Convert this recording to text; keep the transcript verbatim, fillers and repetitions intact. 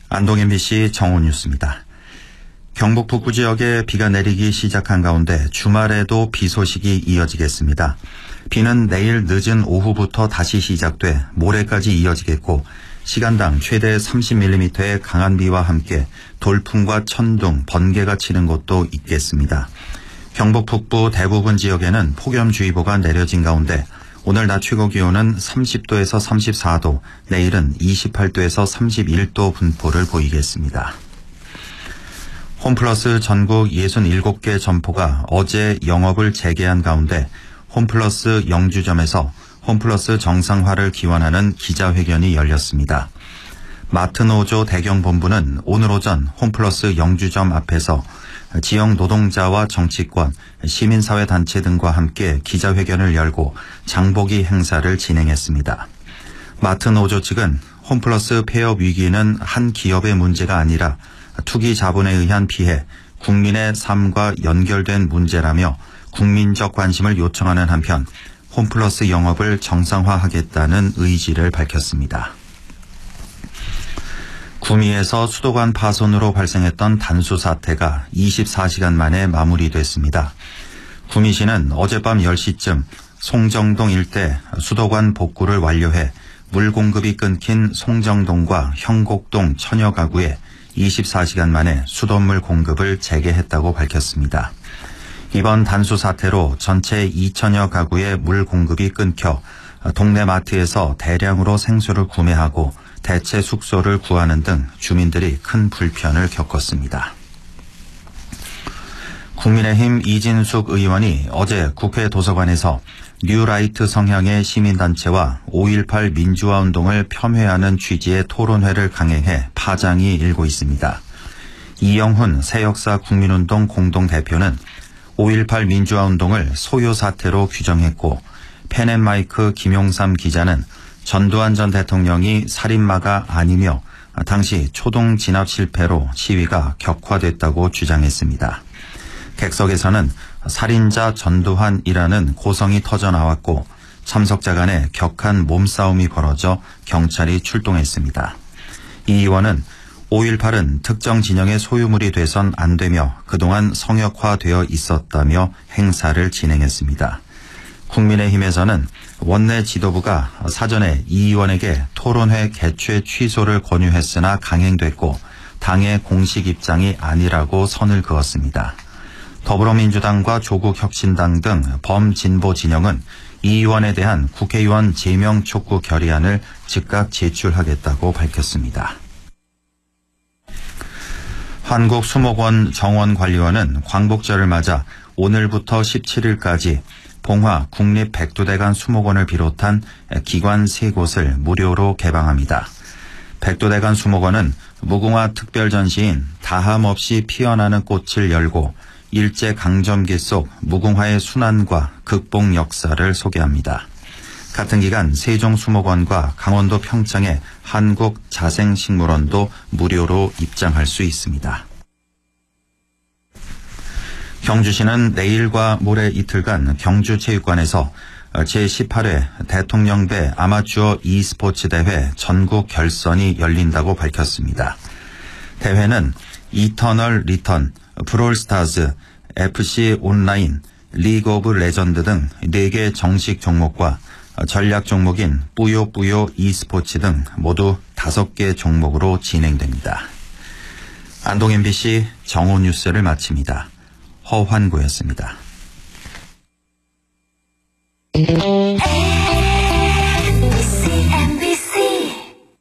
안동 엠비씨 정오 뉴스입니다. 경북 북부 지역에 비가 내리기 시작한 가운데 주말에도 비 소식이 이어지겠습니다. 비는 내일 늦은 오후부터 다시 시작돼 모레까지 이어지겠고 시간당 최대 삼십 밀리미터의 강한 비와 함께 돌풍과 천둥, 번개가 치는 곳도 있겠습니다. 경북 북부 대부분 지역에는 폭염주의보가 내려진 가운데 오늘 낮 최고 기온은 삼십 도에서 삼십사 도, 내일은 이십팔 도에서 삼십일 도 분포를 보이겠습니다. 홈플러스 전국 육십칠 개 점포가 어제 영업을 재개한 가운데 홈플러스 영주점에서 홈플러스 정상화를 기원하는 기자회견이 열렸습니다. 마트노조 대경본부는 오늘 오전 홈플러스 영주점 앞에서 지역 노동자와 정치권, 시민사회 단체 등과 함께 기자회견을 열고 장보기 행사를 진행했습니다. 마트노조 측은 홈플러스 폐업 위기는 한 기업의 문제가 아니라 투기 자본에 의한 피해, 국민의 삶과 연결된 문제라며 국민적 관심을 요청하는 한편 홈플러스 영업을 정상화하겠다는 의지를 밝혔습니다. 구미에서 수도관 파손으로 발생했던 단수 사태가 이십사 시간 만에 마무리됐습니다. 구미시는 어젯밤 열 시쯤 송정동 일대 수도관 복구를 완료해 물 공급이 끊긴 송정동과 형곡동 천여 가구에 이십사 시간 만에 수돗물 공급을 재개했다고 밝혔습니다. 이번 단수 사태로 전체 이천여 가구의 물 공급이 끊겨 동네 마트에서 대량으로 생수를 구매하고 대체 숙소를 구하는 등 주민들이 큰 불편을 겪었습니다. 국민의힘 이진숙 의원이 어제 국회 도서관에서 뉴라이트 성향의 시민단체와 오일팔 민주화운동을 폄훼하는 취지의 토론회를 강행해 파장이 일고 있습니다. 이영훈 새역사 국민운동 공동대표는 오일팔 민주화운동을 소요 사태로 규정했고 펜앤마이크 김용삼 기자는 전두환 전 대통령이 살인마가 아니며 당시 초동 진압 실패로 시위가 격화됐다고 주장했습니다. 객석에서는 살인자 전두환이라는 고성이 터져나왔고 참석자 간에 격한 몸싸움이 벌어져 경찰이 출동했습니다. 이 의원은 오일팔은 특정 진영의 소유물이 돼선 안 되며 그동안 성역화되어 있었다며 행사를 진행했습니다. 국민의힘에서는 원내 지도부가 사전에 이 의원에게 토론회 개최 취소를 권유했으나 강행됐고 당의 공식 입장이 아니라고 선을 그었습니다. 더불어민주당과 조국혁신당 등 범진보 진영은 이 의원에 대한 국회의원 제명 촉구 결의안을 즉각 제출하겠다고 밝혔습니다. 한국수목원 정원관리원은 광복절을 맞아 오늘부터 십칠 일까지 봉화 국립백두대간 수목원을 비롯한 기관 세 곳을 무료로 개방합니다. 백두대간 수목원은 무궁화 특별전시인 다함 없이 피어나는 꽃을 열고 일제강점기 속 무궁화의 순환과 극복 역사를 소개합니다. 같은 기간 세종수목원과 강원도 평창의 한국자생식물원도 무료로 입장할 수 있습니다. 경주시는 내일과 모레 이틀간 경주체육관에서 제십팔 회 대통령배 아마추어 e스포츠 대회 전국 결선이 열린다고 밝혔습니다. 대회는 이터널 리턴, 브롤스타즈, 에프씨 온라인, 리그 오브 레전드 등 네 개 정식 종목과 전략 종목인 뿌요뿌요 e스포츠 등 모두 다섯 개 종목으로 진행됩니다. 안동 엠비씨 정오 뉴스를 마칩니다. 허환구였습니다.